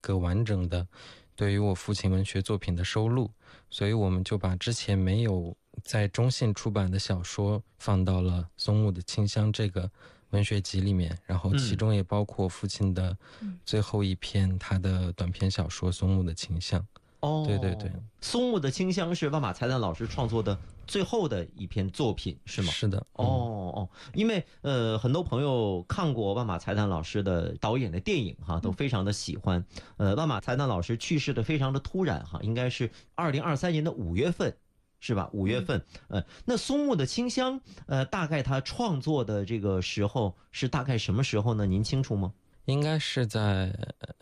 个完整的对于我父亲文学作品的收录，所以我们就把之前没有在中信出版的小说放到了松木的清香这个文学集里面，然后其中也包括父亲的最后一篇他的短篇小说《松木的清香》。 哦， 对对对， 松木的清香是万马才旦老师创作的最后的一篇作品，是吗？ 是的。 因为很多朋友看过万马才旦老师的导演的电影哈，都非常的喜欢。万马才旦老师去世的非常的突然哈，应该是2023年的5月份。是吧？5月份，那松木的清香，大概他创作的这个时候是大概什么时候呢？您清楚吗？ 应该是在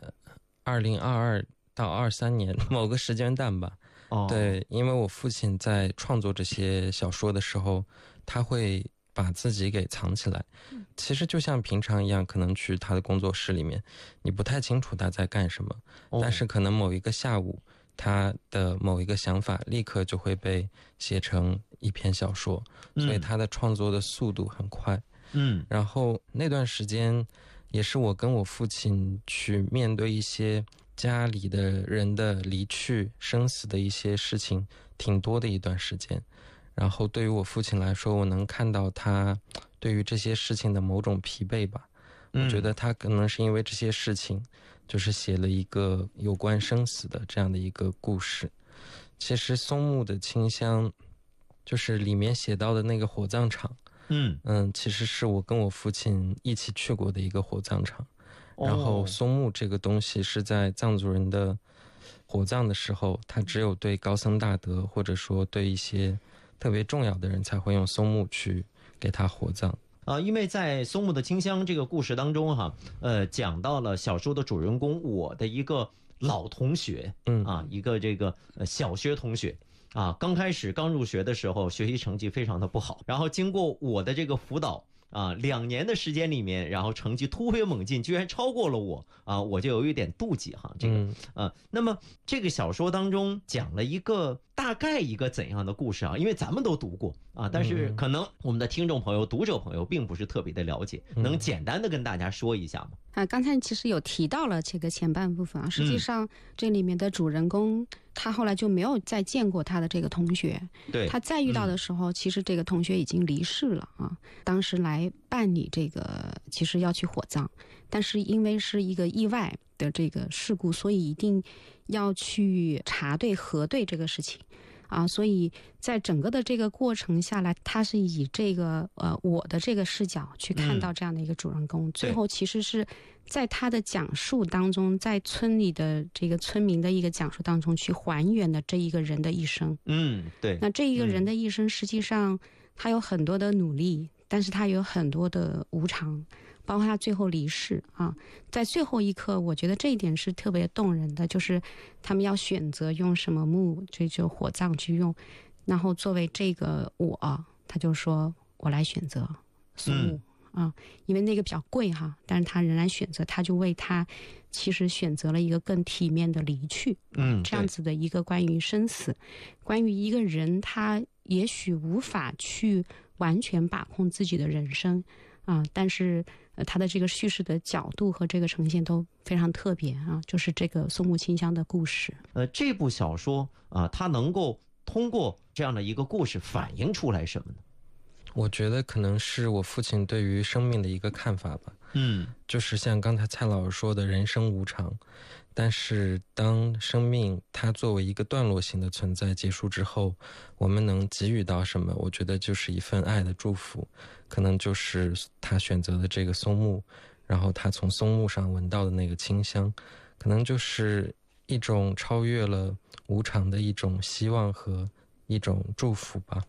2022到23年某个时间段吧。对，因为我父亲在创作这些小说的时候，他会把自己给藏起来。其实就像平常一样，可能去他的工作室里面，你不太清楚他在干什么，但是可能某一个下午，他的某一个想法立刻就会被写成一篇小说，所以他的创作的速度很快。然后那段时间也是我跟我父亲去面对一些家里的人的离去生死的一些事情挺多的一段时间。然后对于我父亲来说，我能看到他对于这些事情的某种疲惫吧。我觉得他可能是因为这些事情，就是写了一个有关生死的这样的一个故事。其实松木的清香，就是里面写到的那个火葬场，其实是我跟我父亲一起去过的一个火葬场。然后松木这个东西是在藏族人的火葬的时候，他只有对高僧大德或者说对一些特别重要的人才会用松木去给他火葬。 因为在松木的清香这个故事当中哈，讲到了小说的主人公我的一个老同学，一个这个小学同学啊，刚入学的时候学习成绩非常的不好，然后经过我的这个辅导2年的时间里面，然后成绩突飞猛进，居然超过了我啊，我就有一点妒忌哈。这个那么这个小说当中讲了大概一个怎样的故事啊？因为咱们都读过啊，但是可能我们的听众朋友、读者朋友并不是特别的了解，能简单的跟大家说一下吗？ 刚才其实有提到了这个前半部分啊，实际上这里面的主人公他后来就没有再见过他的这个同学， 对， 他再遇到的时候，其实这个同学已经离世了啊。当时来办理这个，其实要去火葬，但是因为是一个意外的这个事故，所以一定要去查对核对这个事情啊，所以在整个的这个过程下来，他是以这个我的这个视角去看到这样的一个主人公，最后其实是在他的讲述当中，在村里的这个村民的一个讲述当中去还原的这一个人的一生。 对。 那这一个人的一生，实际上他有很多的努力，但是他有很多的无常，包括他最后离世啊，在最后一刻，我觉得这一点是特别动人的，就是他们要选择用什么木，就火葬去用，然后作为这个他就说我来选择松木因为那个比较贵哈，但是他仍然选择，他就为他其实选择了一个更体面的离去，这样子的一个关于生死，关于一个人他也许无法去完全把控自己的人生但是他的这个叙事的角度和这个呈现都非常特别就是这个松木清香的故事。 这部小说它能够通过这样的一个故事反映出来什么呢？ 我觉得可能是我父亲对于生命的一个看法吧。就是像刚才蔡老师说的，人生无常，但是当生命它作为一个段落性的存在结束之后，我们能给予到什么？我觉得就是一份爱的祝福，可能就是他选择的这个松木，然后他从松木上闻到的那个清香，可能就是一种超越了无常的一种希望和一种祝福吧。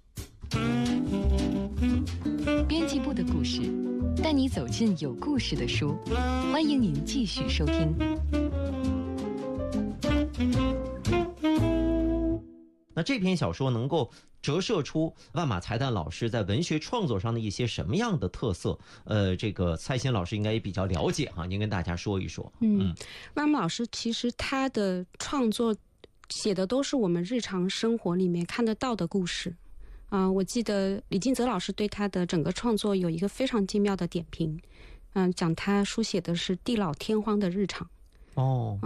编辑部的故事，带你走进有故事的书，欢迎您继续收听。 那这篇小说能够折射出万马才旦老师在文学创作上的一些什么样的特色？这个蔡欣老师应该也比较了解哈，您跟大家说一说。 万马老师其实他的创作写的都是我们日常生活里面看得到的故事。我记得李金泽老师对他的整个创作有一个非常精妙的点评，讲他书写的是地老天荒的日常。